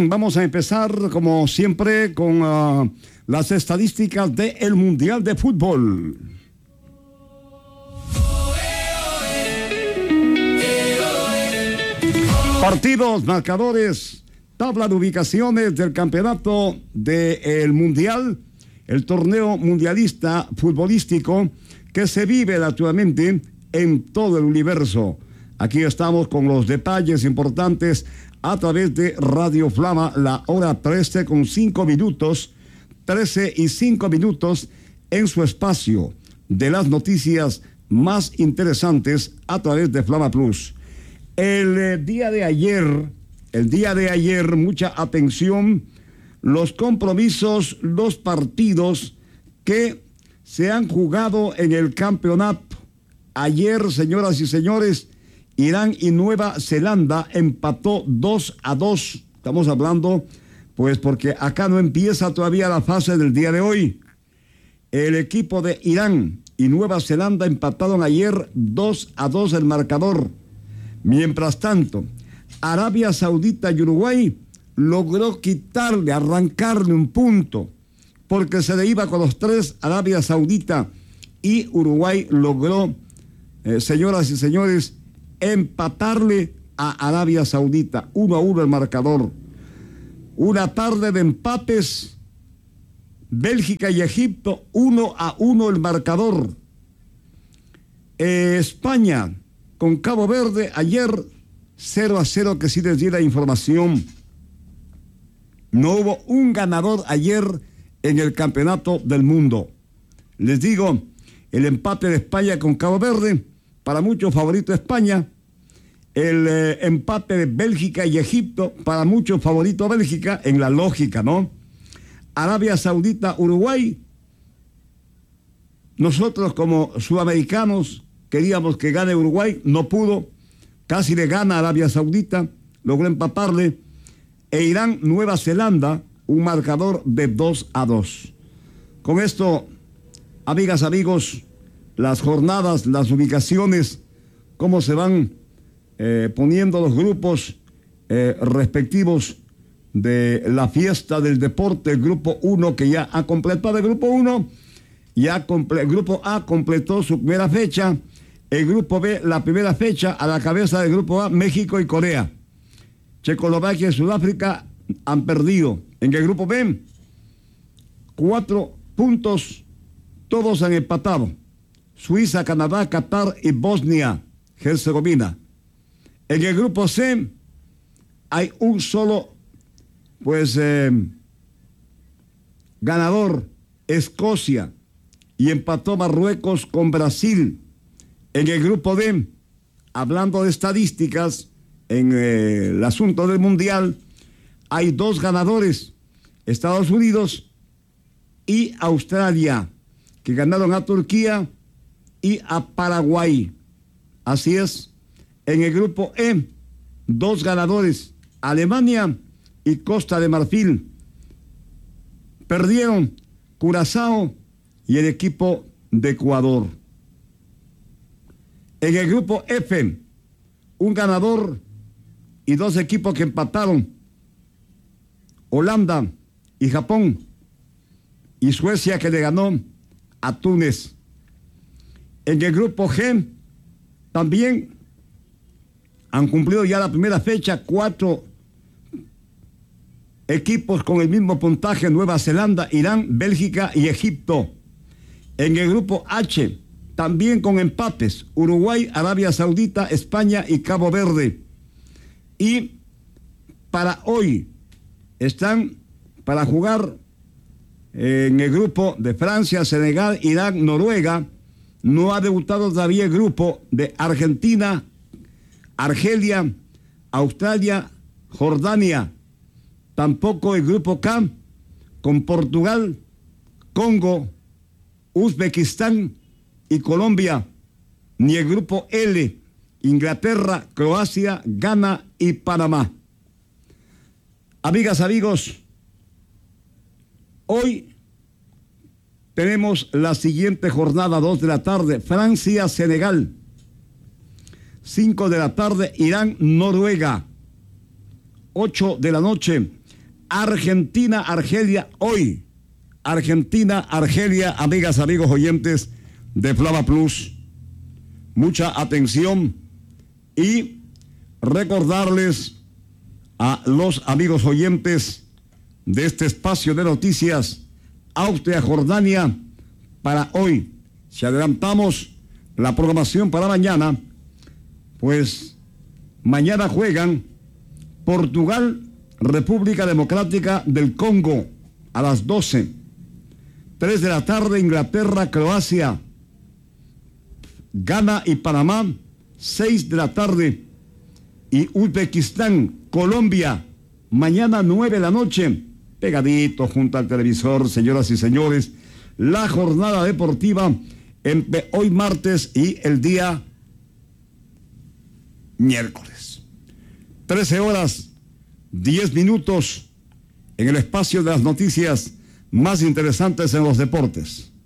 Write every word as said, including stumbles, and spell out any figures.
Bien, vamos a empezar como siempre con uh, las estadísticas del Mundial de Fútbol. Partidos, marcadores, tabla de ubicaciones del campeonato del Mundial, el torneo mundialista futbolístico que se vive naturalmente en todo el universo. Aquí estamos con los detalles importantes a través de Radio Flama, la hora trece con cinco minutos, trece y cinco minutos en su espacio de las noticias más interesantes a través de Flama Plus. El eh, día de ayer, el día de ayer, mucha atención, los compromisos, los partidos que se han jugado en el campeonato. Ayer, señoras y señores, Irán y Nueva Zelanda empató dos a dos. Estamos hablando, pues, porque acá no empieza todavía la fase del día de hoy. El equipo de Irán y Nueva Zelanda empataron ayer dos a dos el marcador. Mientras tanto, Arabia Saudita y Uruguay logró quitarle, arrancarle un punto, porque se le iba con los tres. Arabia Saudita y Uruguay logró, eh, señoras y señores, empatarle a Arabia Saudita, uno a uno el marcador. Una tarde de empates, Bélgica y Egipto, uno a uno el marcador. Eh, España con Cabo Verde, ayer cero a cero, que sí les di la información. No hubo un ganador ayer en el campeonato del mundo. Les digo, el empate de España con Cabo Verde, para muchos favorito España. El eh, empate de Bélgica y Egipto, para muchos favorito Bélgica, en la lógica, ¿no? Arabia Saudita, Uruguay. Nosotros como sudamericanos queríamos que gane Uruguay, no pudo. Casi le gana a Arabia Saudita, logró empatarle. E Irán, Nueva Zelanda, un marcador de dos a dos. Con esto, amigas, amigos, las jornadas, las ubicaciones, cómo se van eh, poniendo los grupos eh, respectivos de la fiesta del deporte. El grupo uno que ya ha completado, el grupo uno, ya comple- el grupo A completó su primera fecha, el grupo B la primera fecha, a la cabeza del grupo A, México y Corea. Checoslovaquia y Sudáfrica han perdido. En el grupo B, cuatro puntos, todos han empatado. Suiza, Canadá, Qatar y Bosnia-Herzegovina. En el grupo C hay un solo, pues, eh, ganador, Escocia, y empató Marruecos con Brasil. En el grupo D, hablando de estadísticas, en eh, el asunto del Mundial, hay dos ganadores, Estados Unidos y Australia, que ganaron a Turquía y a Paraguay. Así es. En el grupo E, dos ganadores, Alemania y Costa de Marfil. Perdieron Curazao y el equipo de Ecuador. En el grupo F, un ganador y dos equipos que empataron, Holanda y Japón, y Suecia, que le ganó a Túnez. En el grupo G también han cumplido ya la primera fecha cuatro equipos con el mismo puntaje: Nueva Zelanda, Irán, Bélgica y Egipto. En el grupo H también con empates, Uruguay, Arabia Saudita, España y Cabo Verde. Y para hoy están para jugar en el grupo de Francia, Senegal, Irán, Noruega. No ha debutado todavía el grupo de Argentina, Argelia, Australia, Jordania. Tampoco el grupo K, con Portugal, Congo, Uzbekistán y Colombia. Ni el grupo L, Inglaterra, Croacia, Ghana y Panamá. Amigas, amigos, hoy tenemos la siguiente jornada, dos de la tarde, Francia, Senegal. cinco de la tarde, Irán, Noruega. ocho de la noche, Argentina-Argelia hoy. Argentina-Argelia, amigas, amigos oyentes de Flava Plus. Mucha atención y recordarles a los amigos oyentes de este espacio de noticias Austria-Jordania para hoy. Si adelantamos la programación para mañana, pues mañana juegan Portugal, República Democrática del Congo a las doce. tres de la tarde, Inglaterra, Croacia. Ghana y Panamá, seis de la tarde. Y Uzbekistán, Colombia, mañana nueve de la noche. Pegadito junto al televisor, señoras y señores, la jornada deportiva entre hoy martes y el día miércoles. trece horas, diez minutos en el espacio de las noticias más interesantes en los deportes.